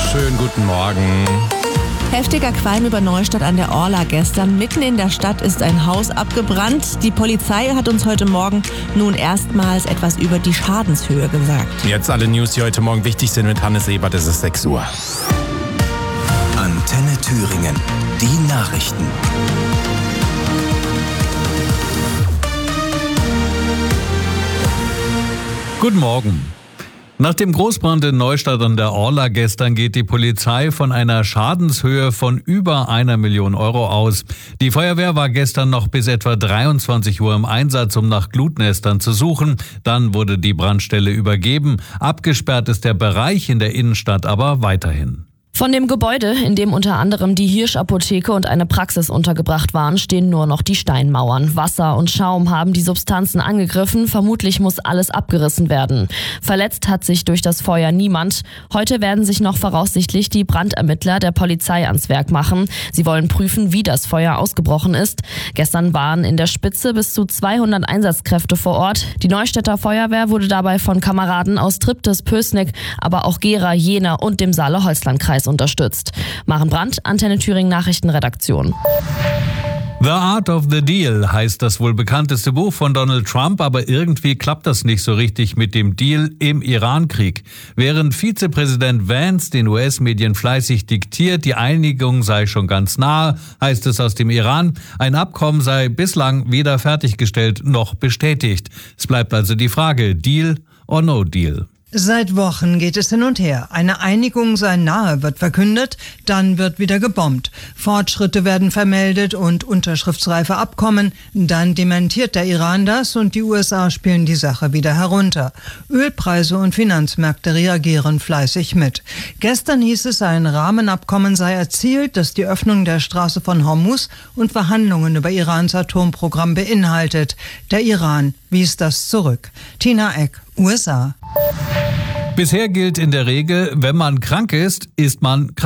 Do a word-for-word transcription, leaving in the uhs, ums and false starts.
Schönen guten Morgen. Heftiger Qualm über Neustadt an der Orla gestern. Mitten in der Stadt ist ein Haus abgebrannt. Die Polizei hat uns heute Morgen nun erstmals etwas über die Schadenshöhe gesagt. Jetzt alle News, die heute Morgen wichtig sind mit Hannes Ebert. Es ist sechs Uhr. Antenne Thüringen. Die Nachrichten. Guten Morgen. Nach dem Großbrand in Neustadt an der Orla gestern geht die Polizei von einer Schadenshöhe von über einer Million Euro aus. Die Feuerwehr war gestern noch bis etwa dreiundzwanzig Uhr im Einsatz, um nach Glutnestern zu suchen. Dann wurde die Brandstelle übergeben. Abgesperrt ist der Bereich in der Innenstadt aber weiterhin. Von dem Gebäude, in dem unter anderem die Hirsch-Apotheke und eine Praxis untergebracht waren, stehen nur noch die Steinmauern. Wasser und Schaum haben die Substanzen angegriffen. Vermutlich muss alles abgerissen werden. Verletzt hat sich durch das Feuer niemand. Heute werden sich noch voraussichtlich die Brandermittler der Polizei ans Werk machen. Sie wollen prüfen, wie das Feuer ausgebrochen ist. Gestern waren in der Spitze bis zu zweihundert Einsatzkräfte vor Ort. Die Neustädter Feuerwehr wurde dabei von Kameraden aus Triptis, Pößneck, aber auch Gera, Jena und dem Saale-Holzland-Kreis unterstützt. Maren Brandt, Antenne Thüringen Nachrichtenredaktion. The Art of the Deal heißt das wohl bekannteste Buch von Donald Trump, aber irgendwie klappt das nicht so richtig mit dem Deal im Iran-Krieg. Während Vizepräsident Vance den U S-Medien fleißig diktiert, die Einigung sei schon ganz nahe, heißt es aus dem Iran, ein Abkommen sei bislang weder fertiggestellt noch bestätigt. Es bleibt also die Frage, Deal or no Deal? Seit Wochen geht es hin und her. Eine Einigung sei nahe, wird verkündet, dann wird wieder gebombt. Fortschritte werden vermeldet und unterschriftsreife Abkommen. Dann dementiert der Iran das und die U S A spielen die Sache wieder herunter. Ölpreise und Finanzmärkte reagieren fleißig mit. Gestern hieß es, ein Rahmenabkommen sei erzielt, das die Öffnung der Straße von Hormuz und Verhandlungen über Irans Atomprogramm beinhaltet. Der Iran wies das zurück. Tina Eck, U S A. Bisher gilt in der Regel, wenn man krank ist, ist man krank.